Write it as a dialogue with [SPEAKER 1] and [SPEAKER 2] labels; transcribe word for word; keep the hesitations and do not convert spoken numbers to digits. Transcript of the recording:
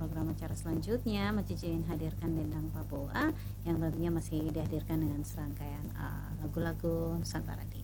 [SPEAKER 1] program acara selanjutnya. Macicin hadirkan Dendang Papua yang tentunya masih dihadirkan dengan serangkaian uh, lagu-lagu Nusantara.